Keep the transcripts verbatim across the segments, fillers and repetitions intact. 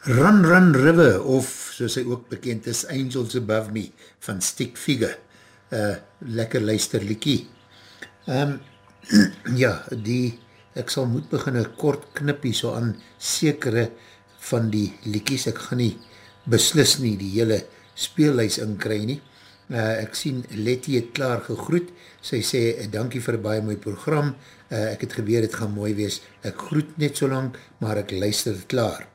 Run Run River, of soos hy ook bekend is, Angels Above Me, van Stick Figure, uh, lekker luisterliekie. Um, ja, die, ek sal moet begin een kort knippie so aan sekere van die liekies, ek gaan nie beslis nie die hele speellijs inkry nie. Uh, ek sien Letty het klaar gegroet, sy sê, dankie vir baie mooi program, uh, ek het geweer, het gaan mooi wees, ek groet net so lang, maar ek luister klaar.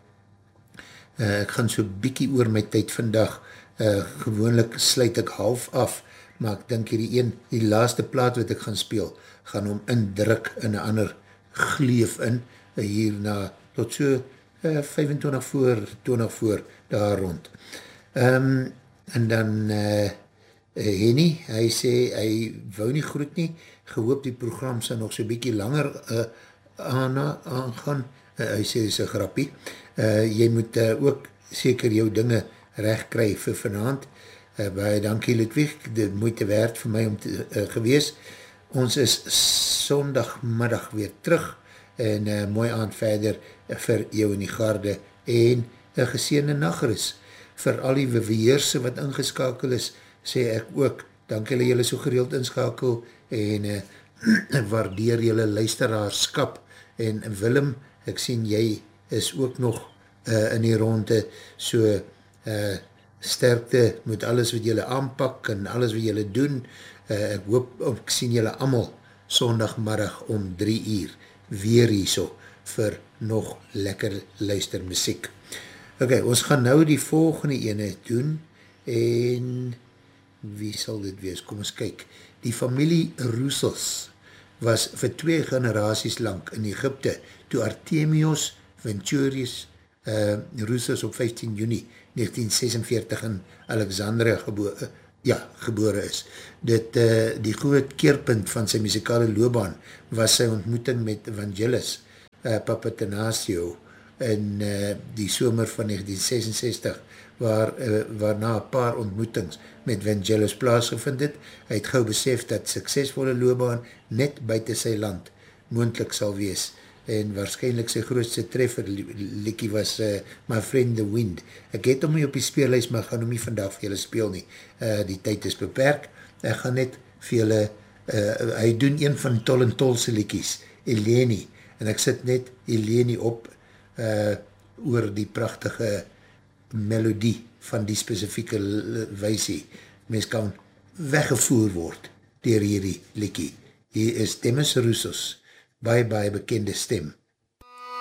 Uh, ek gaan so bykie oor my tyd vandag, uh, gewoonlik sluit ek half af, maar ek dink hierdie een, die laaste plaat wat ek gaan speel, gaan hom indruk in een ander gleef in, uh, hierna tot so uh, vyfentwintig voor, twintig voor, daar rond. Um, en dan uh, Henny, hy sê, hy wou nie groet nie, gehoop die program sal nog so bykie langer uh, aan, aangaan, uh, hy sê, dis een grappie, Uh, jy moet uh, ook seker jou dinge recht kry vir vanavond. Uh, baie dankie Ludwig, dit moeite werd vir my om te uh, gewees. Ons is sondagmiddag weer terug en uh, mooi aand verder uh, vir jou in die garde en een geseende nagrus. Vir al die weerse wat ingeskakel is, sê ek ook, dank julle julle so gereeld inskakel en uh, waardeer julle luisteraarskap. En Willem, ek sien jy is ook nog uh, in die ronde, so uh, sterkte met alles wat jylle aanpak en alles wat jylle doen. Uh, ek hoop, ek sien jylle allemaal sondagmiddag om drie uur weer hierso vir nog lekker luistermusiek. Ok, ons gaan nou die volgende ene doen en wie sal dit wees? Kom ons kyk. Die familie Roussos was vir twee generaties lang in Egypte toe Artemios Venturius uh, Roussos op vyftien Juni negentien sesenveertig in Alexandria gebo uh, ja, gebore is. Dit, uh, die groot keerpunt van sy muzikale loopbaan was sy ontmoeting met Vangelis uh, Papatanasio in uh, die somer van negentien sesenzestig waar, uh, waarna een paar ontmoetings met Vangelis plaasgevind het. Hy het gauw besef dat suksesvolle loopbaan net buiten sy land moontlik sal wees. En waarschijnlijk sy grootste treffer liekie was uh, My Friend the Wind. Ek het hom nie op die speellijst, maar gaan hom nie vandag vir julle speel nie. Uh, die tyd is beperk. Ek gaan net vir julle, uh, hy doen een van Tol en Tolse liekies, Eleni, en ek sit net Eleni op uh, oor die prachtige melodie van die specifieke weisie. Mens kan weggevoer word dier hierdie liekie. Hier is Demis Roussos, baie, baie bekende stem.